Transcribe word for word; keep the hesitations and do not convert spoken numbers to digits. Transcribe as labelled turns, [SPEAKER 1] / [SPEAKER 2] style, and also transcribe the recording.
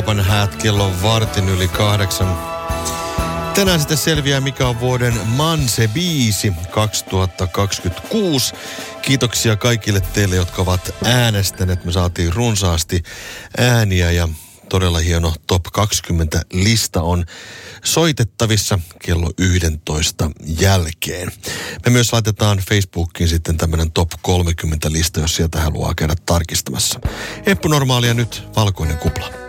[SPEAKER 1] Kaupan häät kello vartin yli kahdeksan. Tänään sitten selviää, mikä on vuoden Manse-biisi kaksituhattakaksikymmentäkuusi. Kiitoksia kaikille teille, jotka ovat äänestäneet. Me saatiin runsaasti ääniä ja todella hieno top kaksikymmentä lista on soitettavissa kello yksitoista jälkeen. Me myös laitetaan Facebookiin sitten tämmöinen top kolmekymmentä lista, jos sieltä haluaa käydä tarkistamassa. Eppu Normaalia nyt, Valkoinen kupla.